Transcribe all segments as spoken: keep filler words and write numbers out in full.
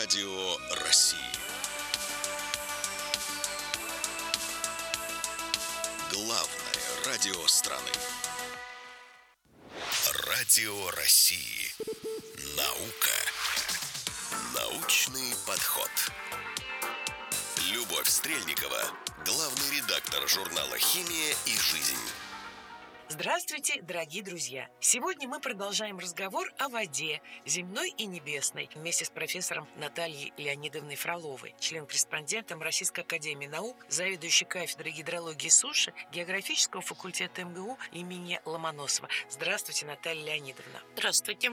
Радио России. Главное радио страны. Радио России. Наука. Научный подход. Любовь Стрельникова, главный редактор журнала «Химия и жизнь». Здравствуйте, дорогие друзья! Сегодня мы продолжаем разговор о воде, земной и небесной, вместе с профессором Натальей Леонидовной Фроловой, член-корреспондентом Российской академии наук, заведующей кафедрой гидрологии суши географического факультета эм гэ у имени Ломоносова. Здравствуйте, Наталья Леонидовна. Здравствуйте.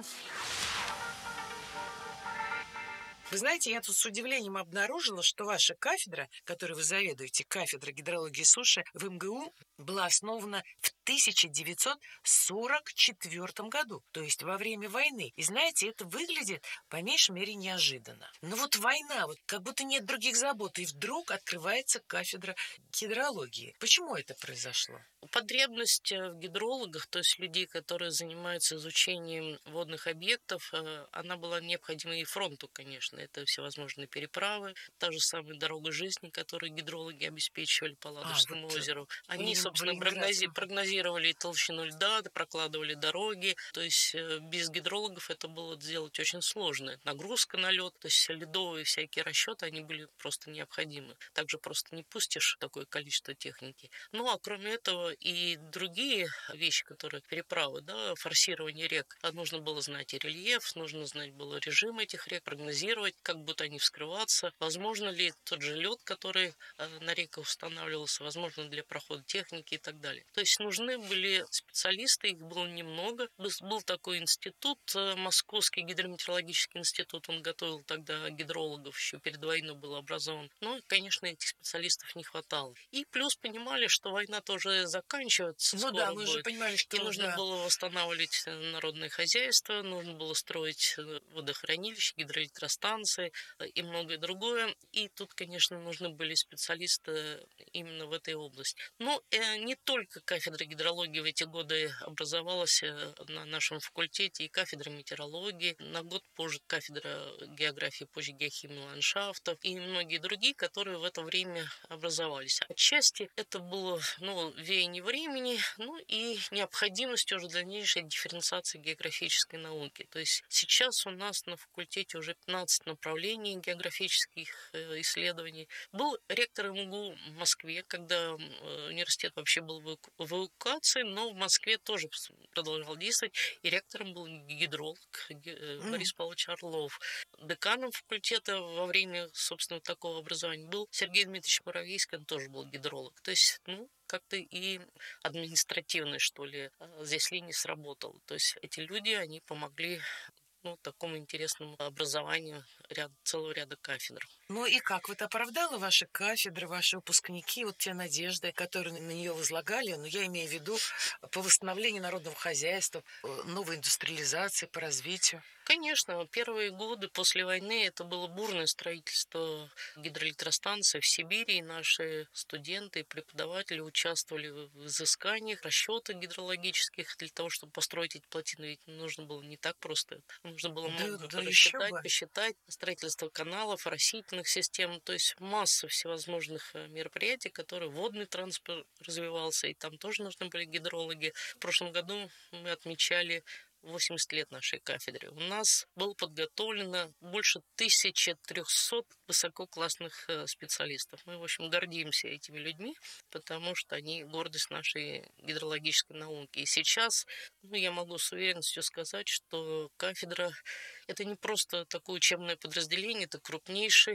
Вы знаете, я тут с удивлением обнаружила, что ваша кафедра, которой вы заведуете, кафедра гидрологии суши в эм гэ у, была основана в тысяча девятьсот сорок четвёртом году, то есть во время войны. И знаете, это выглядит по меньшей мере неожиданно. Но вот война, вот как будто нет других забот, и вдруг открывается кафедра гидрологии. Почему это произошло? Потребность в гидрологах, то есть людей, которые занимаются изучением водных объектов, она была необходима и фронту, конечно. Это всевозможные переправы, та же самая дорога жизни, которую гидрологи обеспечивали по Ладожскому а, вот озеру. Они, Блин, собственно, прогнози- прогнозировали толщину льда, прокладывали дороги. То есть без гидрологов это было сделать очень сложно. Нагрузка на лед, то есть ледовые всякие расчеты, они были просто необходимы. Также просто не пустишь такое количество техники. Ну, а кроме этого, и другие вещи, которые переправы, да, форсирование рек. Нужно было знать и рельеф, нужно знать было режим этих рек, прогнозировать, как будут они вскрываться, возможно ли тот же лед, который на реках устанавливался, возможно для прохода техники и так далее. То есть нужны были специалисты, их было немного. Был такой институт, Московский гидрометеорологический институт, он готовил тогда гидрологов, еще перед войной был образован. Но, конечно, этих специалистов не хватало. И плюс понимали, что война тоже заканчиваться ну скоро да, мы будет. же понимали, что и нужно да. было восстанавливать народное хозяйство, нужно было строить водохранилища, гидроэлектростанции и многое другое. И тут, конечно, нужны были специалисты именно в этой области. Но э, не только кафедра гидрологии в эти годы образовалась на нашем факультете, и кафедра метеорологии, на год позже кафедра географии, позже геохимии ландшафтов и многие другие, которые в это время образовались. Отчасти это было, ну, веяние времени, ну и необходимость уже дальнейшей дифференциации географической науки. То есть сейчас у нас на факультете уже пятнадцать направлений географических исследований. Был ректор эм гэ у в Москве, когда университет вообще был в эвакуации, но в Москве тоже продолжал действовать, и ректором был гидролог Борис Павлович Орлов. Деканом факультета во время, собственно, такого образования был Сергей Дмитриевич Муравейский, он тоже был гидролог. То есть, ну, как-то и административно, что ли, здесь линия сработала. То есть эти люди, они помогли, ну, такому интересному образованию ряд, целого ряда кафедр. Ну и как? Вот оправдала ваши кафедры, ваши выпускники, вот те надежды, которые на нее возлагали, ну, я имею в виду по восстановлению народного хозяйства, новой индустриализации, по развитию? Конечно, первые годы после войны это было бурное строительство гидроэлектростанций в Сибири, и наши студенты и преподаватели участвовали в изысканиях, расчетах гидрологических для того, чтобы построить эти плотины, ведь нужно было не так просто, нужно было да, много да рассчитать, посчитать, строительство каналов, растительных систем, то есть масса всевозможных мероприятий, которые водный транспорт развивался, и там тоже нужны были гидрологи. В прошлом году мы отмечали восемьдесят лет нашей кафедре. У нас было подготовлено больше тысячи трехсот высококлассных специалистов. Мы, в общем, гордимся этими людьми, потому что они гордость нашей гидрологической науки. И сейчас, ну, я могу с уверенностью сказать, что кафедра — это не просто такое учебное подразделение, это крупнейший